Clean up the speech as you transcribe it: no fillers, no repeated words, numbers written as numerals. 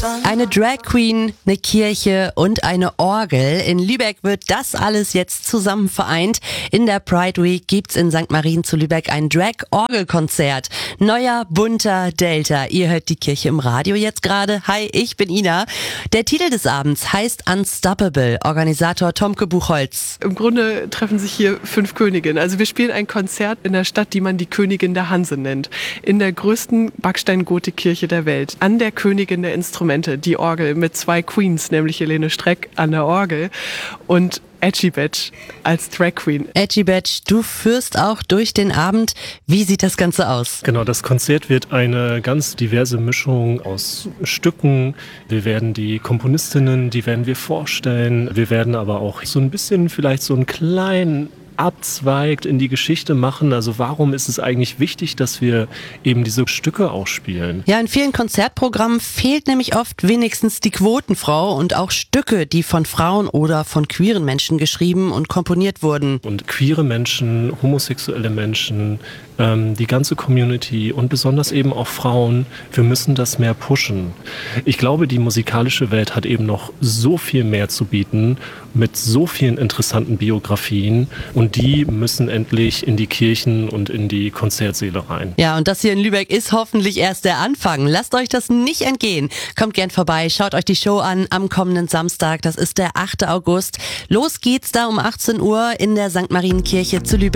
Eine Drag Queen, eine Kirche und eine Orgel. In Lübeck wird das alles jetzt zusammen vereint. In der Pride Week gibt's in St. Marien zu Lübeck ein Drag-Orgel-Konzert. Neuer, bunter Delta. Ihr hört die Kirche im Radio jetzt gerade. Hi, ich bin Ina. Der Titel des Abends heißt Unstoppable. Organisator Tomke Buchholz. Im Grunde treffen sich hier 5 Königinnen. Also wir spielen ein Konzert in der Stadt, die man die Königin der Hanse nennt. In der größten Backstein-Gotik-Kirche der Welt. An der Königin der Instrumente, die Orgel, mit 2 Queens, nämlich Helene Streck an der Orgel und Edgy Badge als Drag Queen. Edgy Badge, du führst auch durch den Abend. Wie sieht das Ganze aus? Genau, das Konzert wird eine ganz diverse Mischung aus Stücken. Wir werden die Komponistinnen, die werden wir vorstellen. Wir werden aber auch so ein bisschen vielleicht so einen kleinen abzweigt in die Geschichte machen. Also warum ist es eigentlich wichtig, dass wir eben diese Stücke auch spielen? Ja, in vielen Konzertprogrammen fehlt nämlich oft wenigstens die Quotenfrau und auch Stücke, die von Frauen oder von queeren Menschen geschrieben und komponiert wurden. Und queere Menschen, homosexuelle Menschen, die ganze Community und besonders eben auch Frauen, wir müssen das mehr pushen. Ich glaube, die musikalische Welt hat eben noch so viel mehr zu bieten mit so vielen interessanten Biografien und die müssen endlich in die Kirchen und in die Konzertsäle rein. Ja, und das hier in Lübeck ist hoffentlich erst der Anfang. Lasst euch das nicht entgehen. Kommt gern vorbei, schaut euch die Show an am kommenden Samstag. Das ist der 8. August. Los geht's da um 18 Uhr in der St. Marienkirche zu Lübeck.